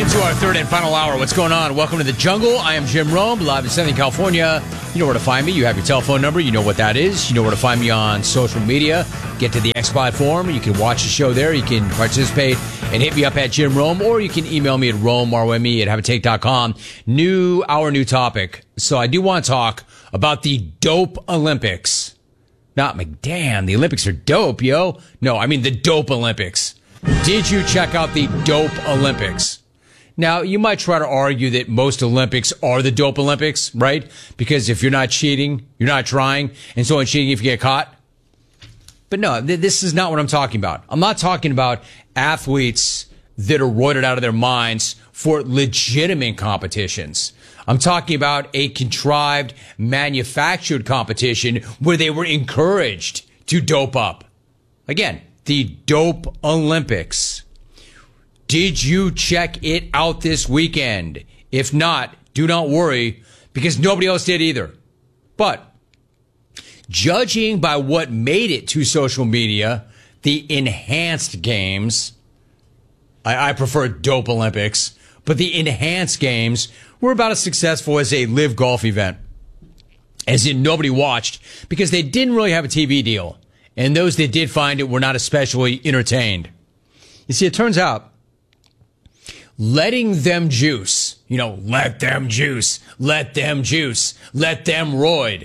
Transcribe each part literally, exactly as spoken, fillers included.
Into our third and final hour. What's going on? Welcome to the jungle. I am Jim Rome, live in Southern California. You know where to find me. You have your telephone number. You know what that is. You know where to find me on social media. Get to the X platform. You can watch the show there. You can participate and hit me up at Jim Rome, or you can email me at Rome, R O M E, at have a take dot com. New hour, new topic. So I do want to talk about the Dope Olympics. Not like, damn, the Olympics are dope, yo. No, I mean the Dope Olympics. Did you check out the Dope Olympics? Now, you might try to argue that most Olympics are the Dope Olympics, right? Because if you're not cheating, you're not trying, and so on cheating if you get caught. But no, th- this is not what I'm talking about. I'm not talking about athletes that are roided out of their minds for legitimate competitions. I'm talking about a contrived, manufactured competition where they were encouraged to dope up. Again, the Dope Olympics. Did you check it out this weekend? If not, do not worry, because nobody else did either. But judging by what made it to social media, the enhanced games, I, I prefer Dope Olympics, but the enhanced games were about as successful as a live golf event. As in, nobody watched because they didn't really have a T V deal. And those that did find it were not especially entertained. You see, it turns out, letting them juice, you know, let them juice, let them juice, let them roid,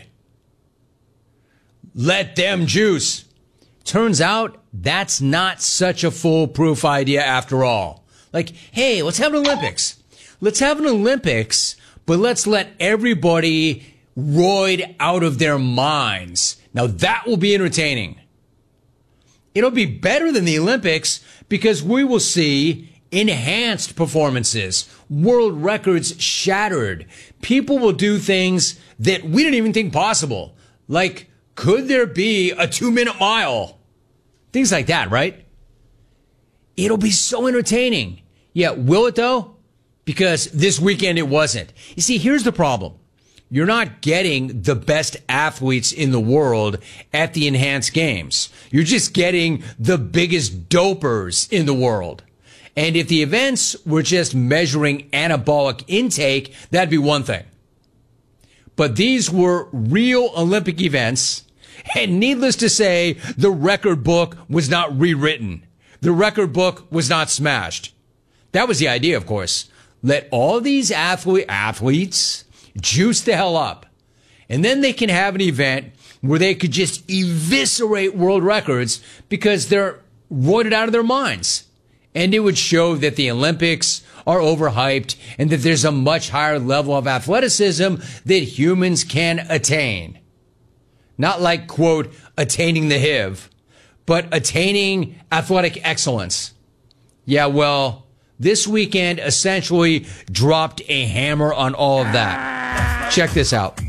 let them juice. Turns out that's not such a foolproof idea after all. Like, hey, let's have an Olympics. Let's have an Olympics, but let's let everybody roid out of their minds. Now that will be entertaining. It'll be better than the Olympics because we will see enhanced performances, world records shattered. People will do things that we didn't even think possible. Like, could there be a two-minute mile? Things like that, right? It'll be so entertaining. Yeah, will it though? Because this weekend it wasn't. You see, here's the problem. You're not getting the best athletes in the world at the enhanced games. You're just getting the biggest dopers in the world. And if the events were just measuring anabolic intake, that'd be one thing. But these were real Olympic events, and needless to say, the record book was not rewritten. The record book was not smashed. That was the idea, of course. Let all these athlete, athletes juice the hell up. And then they can have an event where they could just eviscerate world records because they're roided out of their minds. And it would show that the Olympics are overhyped and that there's a much higher level of athleticism that humans can attain. Not like, quote, attaining the H I V, but attaining athletic excellence. Yeah, well, this weekend essentially dropped a hammer on all of that. Check this out.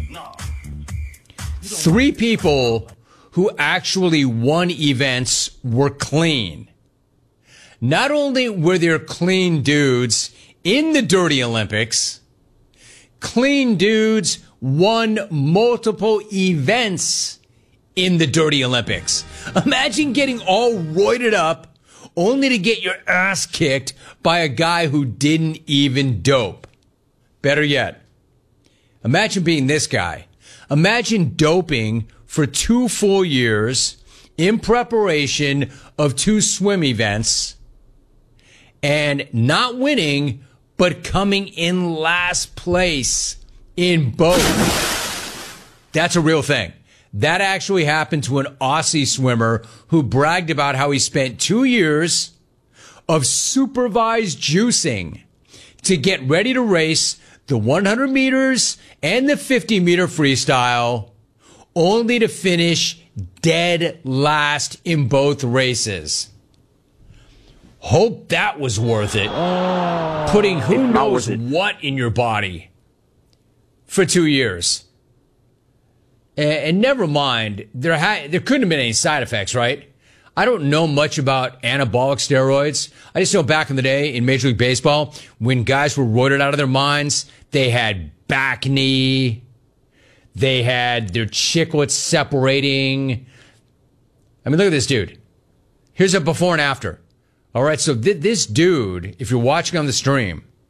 Three people who actually won events were clean. Not only were there clean dudes in the Dirty Olympics, clean dudes won multiple events in the Dirty Olympics. Imagine getting all roided up only to get your ass kicked by a guy who didn't even dope. Better yet, imagine being this guy. Imagine doping for two full years in preparation of two swim events and not winning, but coming in last place in both. That's a real thing. That actually happened to an Aussie swimmer who bragged about how he spent two years of supervised juicing to get ready to race the one hundred meters and the fifty meter freestyle, only to finish dead last in both races. Hope that was worth it. Oh, putting who knows what in your body for two years. And, and never mind, there ha- there couldn't have been any side effects, right? I don't know much about anabolic steroids. I just know back in the day in Major League Baseball, when guys were roided out of their minds, they had back knee, they had their chiclets separating. I mean, look at this dude. Here's a before and after. All right, so th- this dude, if you're watching on the stream,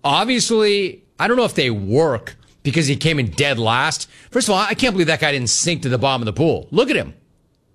Obviously, I don't know if they work because he came in dead last. First of all, I can't believe that guy didn't sink to the bottom of the pool. Look at him.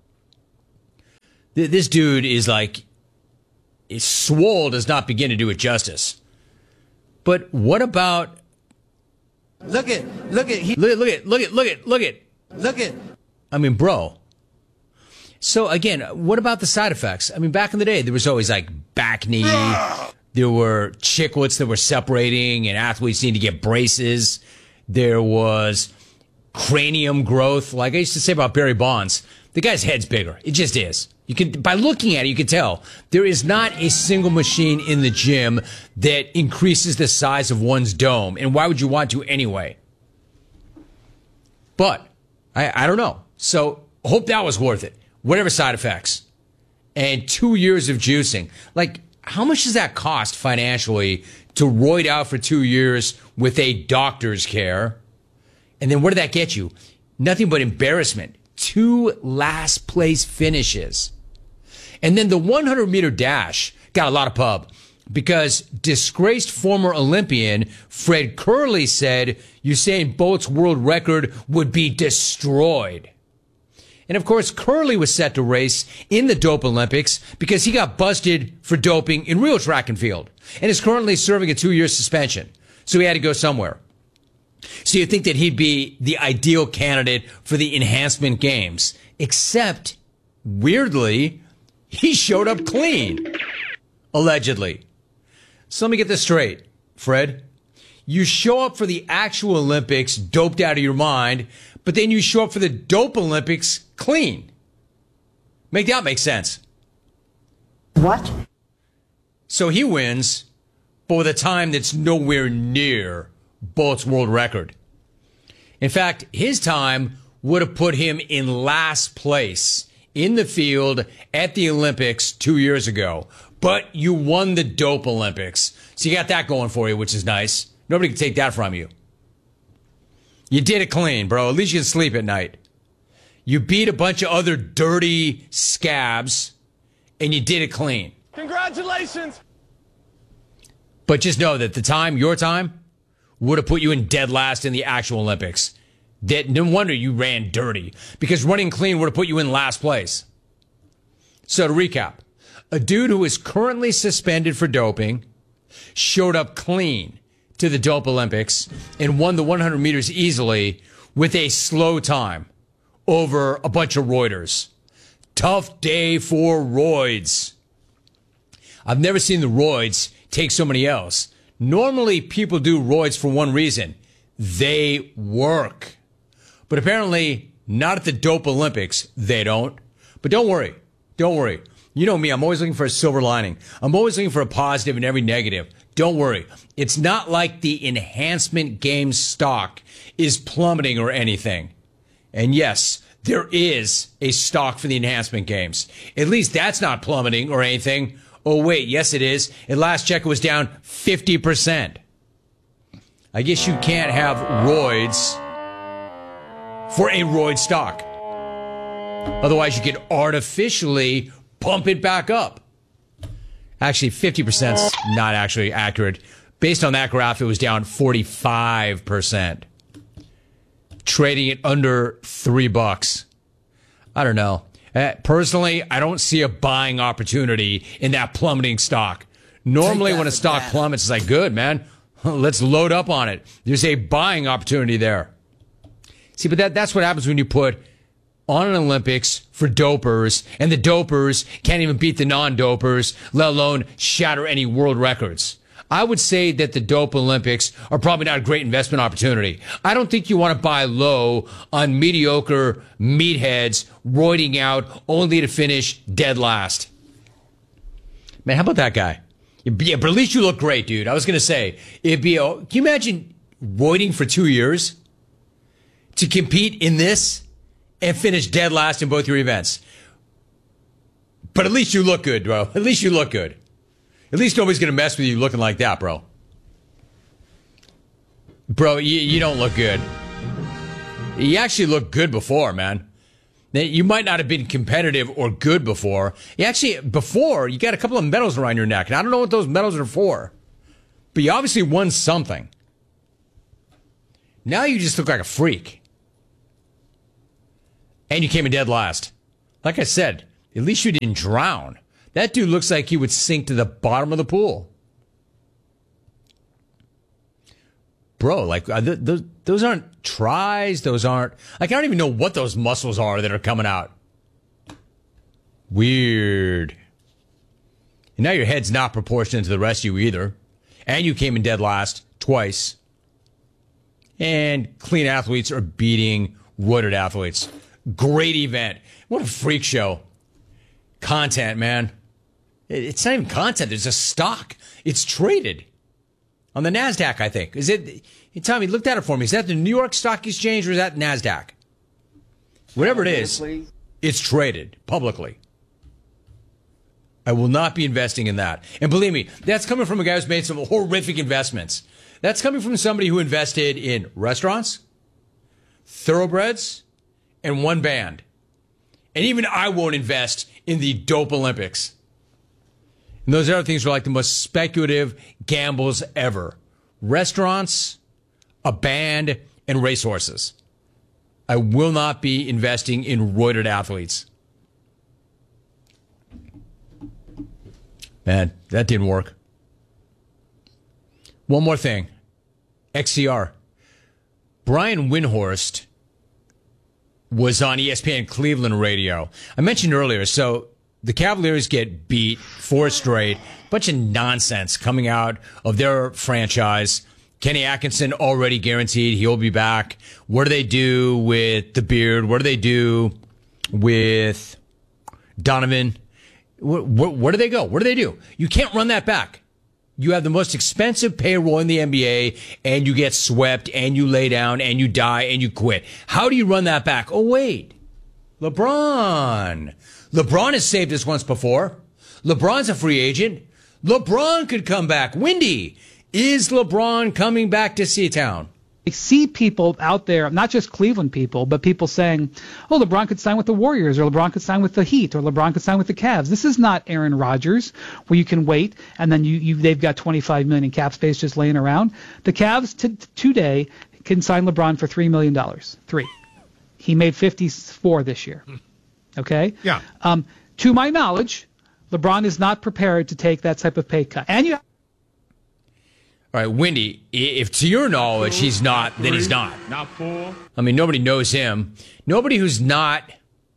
This dude is like, his swole does not begin to do it justice. But what about? Look at, look at, he, look, look at, look at, look at, look at, look at. I mean, bro. So again, what about the side effects? I mean, back in the day, there was always like back knee. There were chiclets that were separating, and athletes needed to get braces. There was cranium growth. Like I used to say about Barry Bonds, the guy's head's bigger. It just is. You can, by looking at it, you can tell there is not a single machine in the gym that increases the size of one's dome. And why would you want to anyway? But I, I don't know. So hope that was worth it. Whatever side effects. And two years of juicing. Like, how much does that cost financially to roid out for two years with a doctor's care? And then what did that get you? Nothing but embarrassment. Two last place finishes. And then the hundred meter dash got a lot of pub because disgraced former Olympian Fred Kerley said Usain Bolt's world record would be destroyed. And of course, Kerley was set to race in the Dope Olympics because he got busted for doping in real track and field and is currently serving a two-year suspension. So he had to go somewhere. So you'd think that he'd be the ideal candidate for the enhancement games, except, weirdly, he showed up clean, allegedly. So let me get this straight, Fred. You show up for the actual Olympics doped out of your mind, but then you show up for the Dope Olympics clean. Make that make sense. What? So he wins, but with a time that's nowhere near Bolt's world record. In fact, his time would have put him in last place in the field at the Olympics two years ago. But you won the Dope Olympics. So you got that going for you, which is nice. Nobody can take that from you. You did it clean, bro. At least you can sleep at night. You beat a bunch of other dirty scabs, and you did it clean. Congratulations! But just know that the time, your time, would have put you in dead last in the actual Olympics. That, no wonder you ran dirty, because running clean would have put you in last place. So to recap, a dude who is currently suspended for doping showed up clean to the Dope Olympics and won the hundred meters easily with a slow time over a bunch of roiders. Tough day for roids. I've never seen the roids take so many L's. Normally, people do roids for one reason. They work. But apparently, not at the Dope Olympics, they don't. But don't worry. Don't worry. You know me, I'm always looking for a silver lining. I'm always looking for a positive in every negative. Don't worry. It's not like the enhancement game stock is plummeting or anything. And yes, there is a stock for the enhancement games. At least that's not plummeting or anything. Oh, wait, yes, it is. At last check, it was down fifty percent. I guess you can't have roids for a roid stock. Otherwise, you could artificially pump it back up. Actually, fifty percent is not actually accurate. Based on that graph, it was down forty-five percent. Trading it under three bucks. I don't know. Uh, personally, I don't see a buying opportunity in that plummeting stock. Normally, when a stock plummets, it's like, good, man. Let's load up on it. There's a buying opportunity there. See, but that, that's what happens when you put on an Olympics for dopers, and the dopers can't even beat the non-dopers, let alone shatter any world records. I would say that the Dope Olympics are probably not a great investment opportunity. I don't think you want to buy low on mediocre meatheads roiding out only to finish dead last. Man, how about that guy? Yeah, but at least you look great, dude. I was going to say, it'd be, a, can you imagine roiding for two years to compete in this and finish dead last in both your events? But at least you look good, bro. At least you look good. At least nobody's going to mess with you looking like that, bro. Bro, you, you don't look good. You actually looked good before, man. You might not have been competitive or good before. You actually, before, you got a couple of medals around your neck. And I don't know what those medals are for. but you obviously won something. Now you just look like a freak. And you came in dead last. Like I said, at least you didn't drown. That dude looks like he would sink to the bottom of the pool. Bro, like, th- th- those aren't tries. Those aren't, like, I don't even know what those muscles are that are coming out. Weird. And now your head's not proportionate to the rest of you either. And you came in dead last twice. And clean athletes are beating roided athletes. Great event. What a freak show. Content, man. It's not even content. There's a stock. It's traded on the NASDAQ, I think. Is it? Tommy, look at it for me. Is that the New York Stock Exchange or is that NASDAQ? Whatever it is, it's traded publicly. I will not be investing in that. And believe me, that's coming from a guy who's made some horrific investments. That's coming from somebody who invested in restaurants, thoroughbreds, and one band. And even I won't invest in the dope Olympics. And those other things are like the most speculative gambles ever. Restaurants, a band, and racehorses. I will not be investing in roided athletes. Man, that didn't work. One more thing. X C R. Brian Windhorst was on E S P N Cleveland radio. I mentioned earlier, so the Cavaliers get beat four straight. Bunch of nonsense coming out of their franchise. Kenny Atkinson already guaranteed he'll be back. What do they do with the beard? What do they do with Donovan? Where, where, where do they go? Where do they do? You can't run that back. You have the most expensive payroll in the N B A, and you get swept, and you lay down, and you die, and you quit. How do you run that back? Oh, wait. LeBron. LeBron has saved us once before. LeBron's a free agent. LeBron could come back. Windy, is LeBron coming back to Seatown? I see people out there, not just Cleveland people, but people saying, oh, LeBron could sign with the Warriors, or LeBron could sign with the Heat, or LeBron could sign with the Cavs. This is not Aaron Rodgers, where you can wait, and then you, you they've got twenty-five million dollars in cap space just laying around. The Cavs t- today can sign LeBron for three million dollars. Three. He made fifty-four this year. Okay? Yeah. Um, to my knowledge, LeBron is not prepared to take that type of pay cut. And you All right, Windy, if to your knowledge he's not, then he's not. Not four. I mean, nobody knows him. Nobody who's not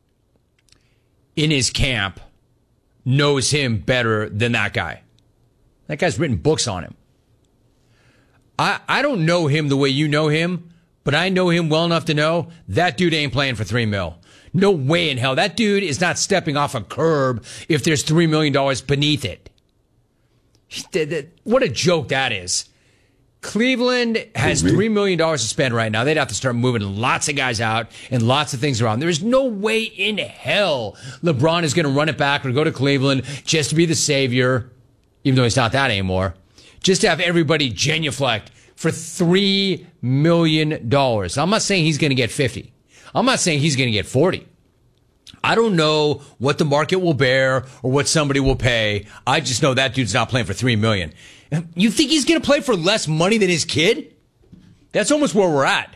in his camp knows him better than that guy. That guy's written books on him. I, I don't know him the way you know him, but I know him well enough to know that dude ain't playing for three mil. No way in hell. That dude is not stepping off a curb if there's three million dollars beneath it. What a joke that is. Cleveland has three million dollars to spend right now. They'd have to start moving lots of guys out and lots of things around. There's no way in hell LeBron is going to run it back or go to Cleveland just to be the savior, even though he's not that anymore, just to have everybody genuflect for three million dollars. I'm not saying he's going to get fifty. I'm not saying he's going to get forty. I don't know what the market will bear or what somebody will pay. I just know that dude's not playing for three million dollars. You think he's going to play for less money than his kid? That's almost where we're at.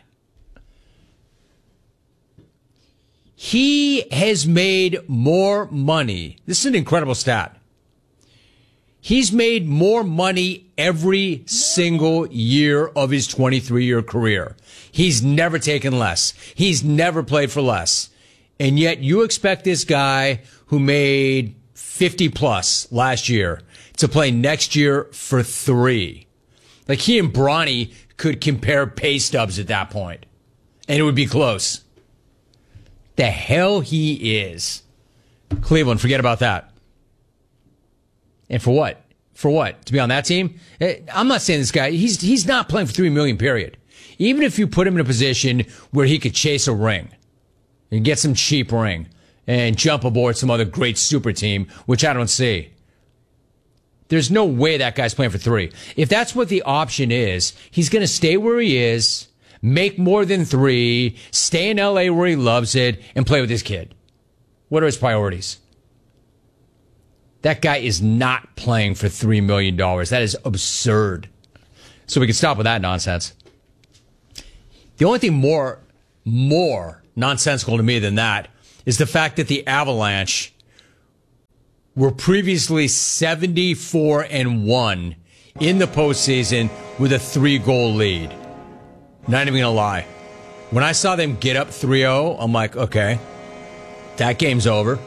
He has made more money. This is an incredible stat. He's made more money every single year of his twenty-three-year career. He's never taken less. He's never played for less. And yet you expect this guy who made fifty plus last year to play next year for three. Like he and Bronny could compare pay stubs at that point, and it would be close. The hell he is. Cleveland, forget about that. And for what? For what? To be on that team? I'm not saying this guy, he's he's not playing for three million dollars, period. Even if you put him in a position where he could chase a ring and get some cheap ring and jump aboard some other great super team, which I don't see. There's no way that guy's playing for three. If that's what the option is, he's going to stay where he is, make more than three, stay in L A where he loves it, and play with his kid. What are his priorities? That guy is not playing for three million dollars. That is absurd. So we can stop with that nonsense. The only thing more, more nonsensical to me than that is the fact that the Avalanche were previously seventy-four and one in the postseason with a three-goal lead. Not even gonna lie. When I saw them get up three oh, I'm like, okay, that game's over.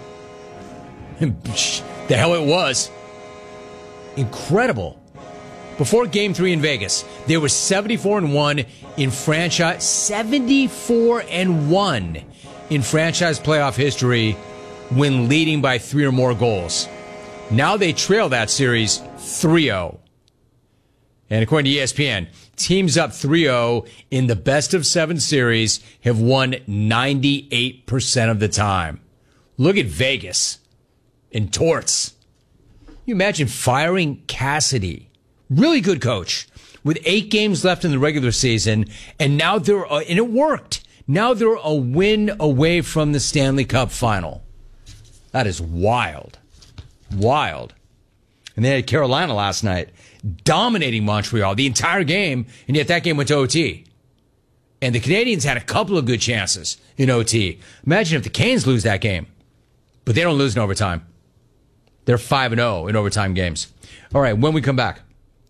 The hell it was. Incredible. Before game three in Vegas, they were seventy-four and one in franchise, seventy-four and one in franchise playoff history when leading by three or more goals. Now they trail that series three oh. And according to E S P N, teams up three oh in the best of seven series have won ninety-eight percent of the time. Look at Vegas in torts. You imagine firing Cassidy, really good coach, with eight games left in the regular season, and now they're, uh, and it worked. Now they're a win away from the Stanley Cup final. That is wild. Wild. And they had Carolina last night, dominating Montreal the entire game, and yet that game went to O T. And the Canadians had a couple of good chances in O T. Imagine if the Canes lose that game. But they don't lose in overtime. They're five and oh in overtime games. All right, when we come back,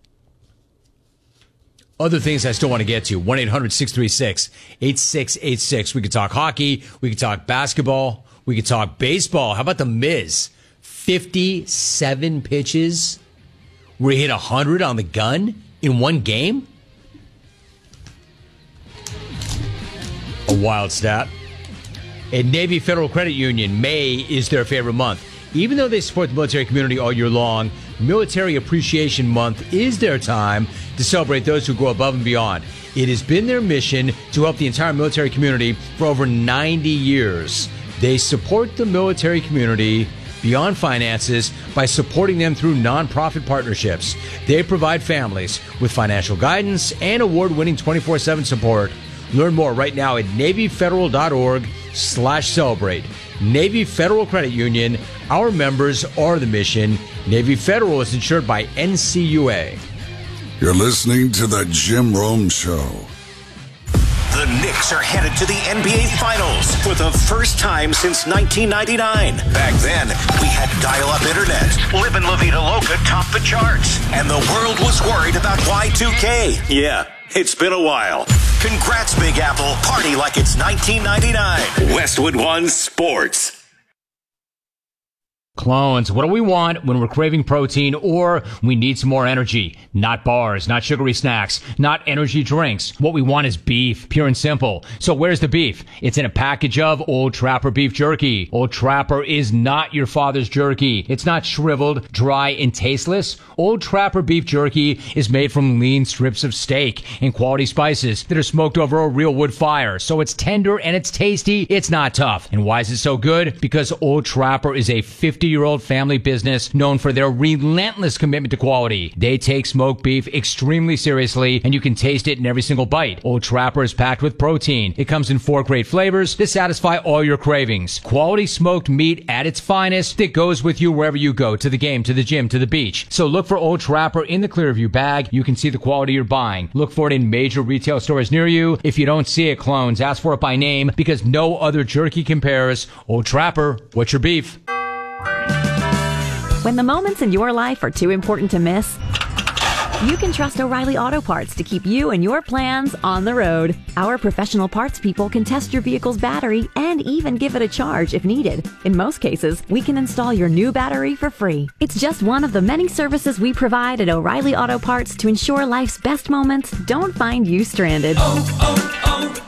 other things I still want to get to. one eight hundred six three six eight six eight six. We could talk hockey. We could talk basketball. We could talk baseball. How about the Miz? fifty-seven pitches where he hit one hundred on the gun in one game? A wild stat. At Navy Federal Credit Union, May is their favorite month. Even though they support the military community all year long, Military Appreciation Month is their time to celebrate those who go above and beyond. It has been their mission to help the entire military community for over ninety years. They support the military community beyond finances by supporting them through nonprofit partnerships. They provide families with financial guidance and award-winning twenty-four seven support. Learn more right now at NavyFederal.org slash celebrate. Navy Federal Credit Union. Our members are the mission. Navy Federal is insured by N C U A. You're listening to the Jim Rome Show. The Knicks are headed to the N B A Finals for the first time since nineteen ninety-nine. Back then, we had dial-up internet. Livin' La Vida Loca topped the charts. And the world was worried about Y two K. Yeah, it's been a while. Congrats, Big Apple. Party like it's nineteen ninety-nine. Westwood One Sports. Clones, what do we want when we're craving protein or we need some more energy? Not bars, not sugary snacks, not energy drinks. What we want is beef, pure and simple. So where's the beef? It's in a package of Old Trapper beef jerky. Old Trapper is not your father's jerky. It's not shriveled, dry, and tasteless. Old Trapper beef jerky is made from lean strips of steak and quality spices that are smoked over a real wood fire. So it's tender and it's tasty. It's not tough. And why is it so good? Because Old Trapper is a fifty-year-old family business known for their relentless commitment to quality. They take smoked beef extremely seriously, and you can taste it in every single bite. Old Trapper is packed with protein. It comes in four great flavors to satisfy all your cravings. Quality smoked meat at its finest that goes with you wherever you go, to the game, to the gym, to the beach. So look for Old Trapper in the Clearview bag. You can see the quality you're buying. Look for it in major retail stores near you. If you don't see it, clones, ask for it by name because no other jerky compares. Old Trapper, what's your beef? When the moments in your life are too important to miss, you can trust O'Reilly Auto Parts to keep you and your plans on the road. Our professional parts people can test your vehicle's battery and even give it a charge if needed. In most cases, we can install your new battery for free. It's just one of the many services we provide at O'Reilly Auto Parts to ensure life's best moments don't find you stranded. Oh,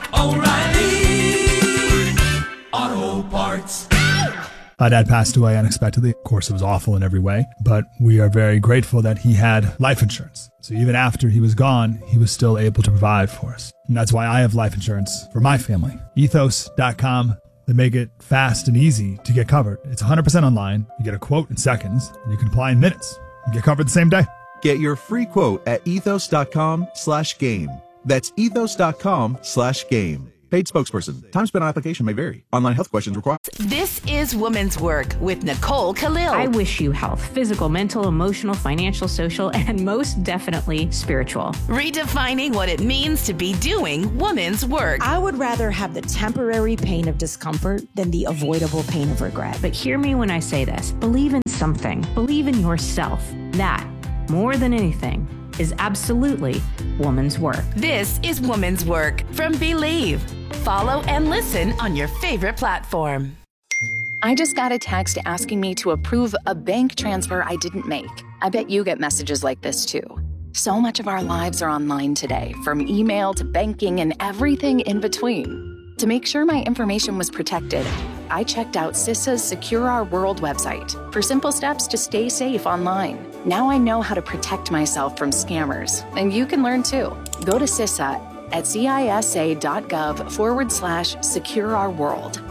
oh, oh, O'Reilly Auto Parts. My dad passed away unexpectedly. Of course, it was awful in every way, but we are very grateful that he had life insurance. So even after he was gone, he was still able to provide for us. And that's why I have life insurance for my family. Ethos dot com. They make it fast and easy to get covered. It's one hundred percent online. You get a quote in seconds, and you can apply in minutes. You get covered the same day. Get your free quote at ethos dot com slash game. That's ethos dot com slash game. Paid spokesperson. Time spent on application may vary. Online health questions required. This is Women's Work with Nicole Khalil. I wish you health, physical, mental, emotional, financial, social, and most definitely spiritual. Redefining what it means to be doing women's work. I would rather have the temporary pain of discomfort than the avoidable pain of regret. But hear me when I say this. Believe in something. Believe in yourself. That, more than anything, is absolutely woman's work. This is Woman's Work from Believe. Follow and listen on your favorite platform. I just got a text asking me to approve a bank transfer I didn't make. I bet you get messages like this too. So much of our lives are online today, from email to banking and everything in between. To make sure my information was protected, I checked out CISA's Secure Our World website for simple steps to stay safe online. Now I know how to protect myself from scammers, and you can learn too. Go to CISA at cisa.gov forward slash secure our world.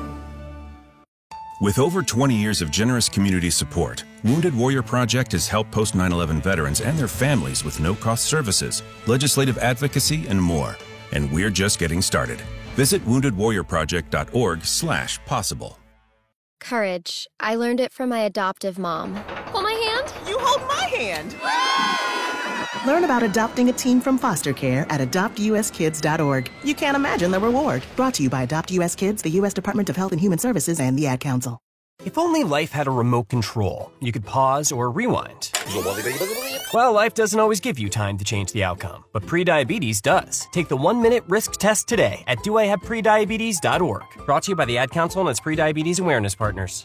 With over twenty years of generous community support, Wounded Warrior Project has helped post nine eleven veterans and their families with no-cost services, legislative advocacy, and more. And we're just getting started. Visit wounded warrior project dot org slash possible. Courage. I learned it from my adoptive mom. Hold my hand. You hold my hand. Learn about adopting a teen from foster care at adopt u s kids dot org. You can't imagine the reward. Brought to you by Adopt U S Kids, the U S Department of Health and Human Services, and the Ad Council. If only life had a remote control, you could pause or rewind. Well, life doesn't always give you time to change the outcome, but prediabetes does. Take the one-minute risk test today at do I have prediabetes dot org. Brought to you by the Ad Council and its prediabetes awareness partners.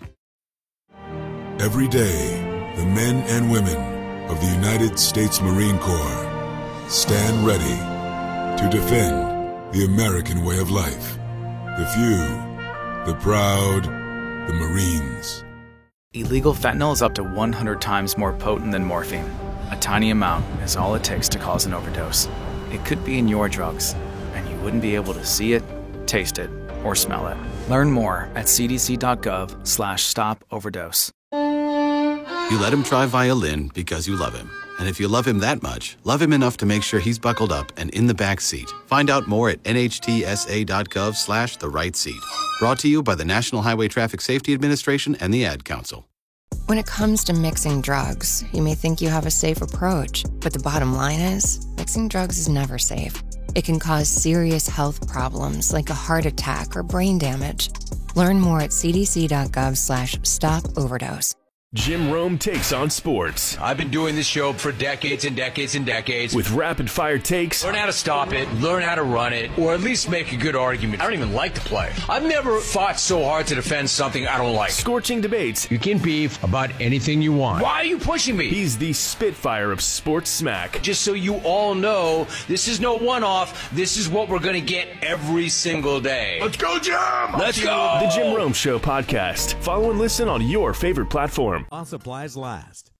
Every day, the men and women of the United States Marine Corps stand ready to defend the American way of life. The few, the proud, the Marines. Illegal fentanyl is up to one hundred times more potent than morphine. A tiny amount is all it takes to cause an overdose. It could be in your drugs, and you wouldn't be able to see it, taste it, or smell it. Learn more at c d c dot gov slash stop overdose. You let him try violin because you love him. And if you love him that much, love him enough to make sure he's buckled up and in the back seat. Find out more at n h t s a dot gov slash the right seat. Brought to you by the National Highway Traffic Safety Administration and the Ad Council. When it comes to mixing drugs, you may think you have a safe approach, but the bottom line is, mixing drugs is never safe. It can cause serious health problems like a heart attack or brain damage. Learn more at c d c dot gov slash stop overdose. Jim Rome takes on sports. I've been doing this show for decades and decades and decades. With rapid-fire takes. Learn how to stop it, learn how to run it, or at least make a good argument. I don't even like to play. I've never fought so hard to defend something I don't like. Scorching debates. You can beef about anything you want. Why are you pushing me? He's the Spitfire of sports smack. Just so you all know, this is no one-off. This is what we're going to get every single day. Let's go, Jim! Let's go! The Jim Rome Show podcast. Follow and listen on your favorite platform. While supplies last.